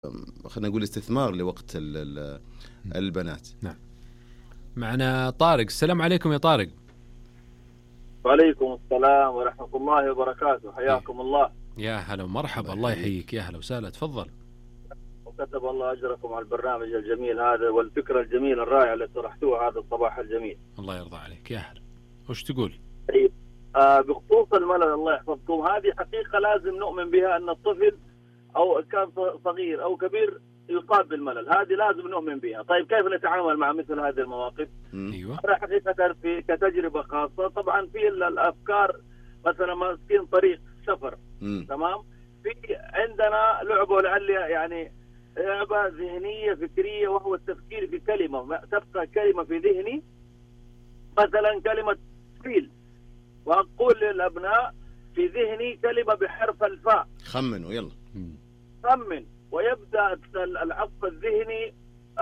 خلينا نقول استثمار لوقت البنات. نعم. معنا طارق. السلام عليكم يا طارق. وعليكم السلام ورحمة الله وبركاته. حياكم الله. يا هلا ومرحبا. الله يحييك. يا هلا وسهلا. تفضل. وكتب الله أجركم على البرنامج الجميل هذا والفكرة الجميلة الرائعة اللي طرحتوها هذا الصباح الجميل. الله يرضى عليك. يا هلا. وش تقول؟ طيب بخصوص الملل الله يحفظكم، هذه حقيقة لازم نؤمن بها أن الطفل أو كان صغير أو كبير يصاب بالملل، هذه لازم نؤمن بها. طيب كيف نتعامل مع مثل هذه المواقف؟ ايوه. أنا حقيقة كتجربة خاصة، طبعا في الأفكار مثلا ماسكين طريق سفر تمام، في عندنا لعبة لعلي يعني لعبة ذهنية فكرية، وهو التفكير في كلمة، تبقى كلمة في ذهني، مثلا كلمة فيل، وأقول للأبناء في ذهني كلمة بحرف الفاء. خمنوا يلا. خمن، ويبدأ العصف الذهني.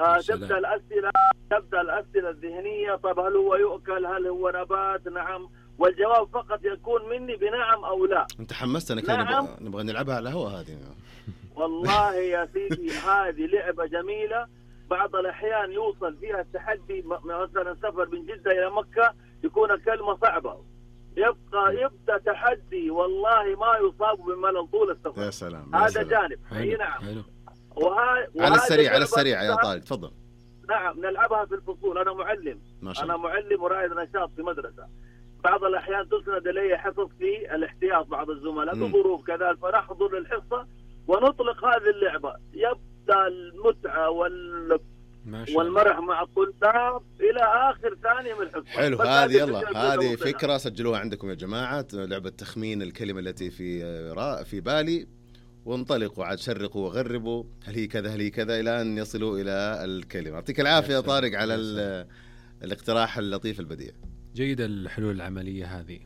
تبدأ الأسئلة الذهنية. طب هل هو يؤكل؟ هل هو نبات؟ نعم. والجواب فقط يكون مني بنعم أو لا. أنت حمستنا كذا. نعم. نبغى نلعبها على هوا هذه. والله يا سيدي هذه لعبة جميلة. بعض الأحيان يوصل فيها التحدي، مثلا سفر من جدة إلى مكة يكون كلمة صعبة، يبدأ تحدي، والله ما يصاب بملل طول السفر. يا سلام. هذا جانب. حلو. نعم. حلو. على السريع يا طارق تفضل. نعم نلعبها في الفصول. أنا معلم. ما شاء الله. أنا معلم ورائد نشاط في مدرسة. بعض الأحيان تسند إلي حصص في الاحتياط بعض الزملاء بظروف كذا، فنحضر للحصة ونطلق هذه اللعبة. يبدأ المتعة والمرح مع الطلاب إلى آخر ثانية من الحصة. حلو. هذه يلا، هذه فكرة سجلوها عندكم يا جماعة، لعبة تخمين الكلمة التي في بالي، وانطلقوا عاد شرقوا وغربوا، هل هي كذا هل هي كذا، إلى أن يصلوا إلى الكلمة. يعطيك العافية يا طارق على الاقتراح اللطيف البديع. جيدة الحلول العملية هذه.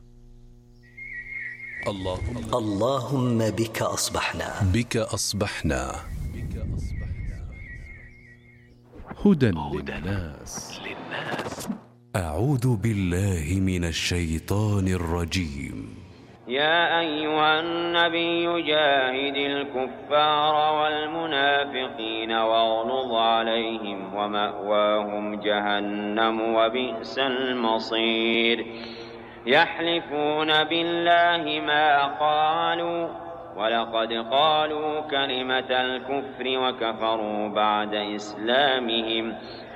اللهم بك أصبحنا هدى للناس. أعوذ بالله من الشيطان الرجيم. يا أيها النبي جاهد الكفار والمنافقين واغلظ عليهم ومأواهم جهنم وبئس المصير. يحلفون بالله ما قالوا ولقد قالوا كلمة الكفر وكفروا بعد إسلامهم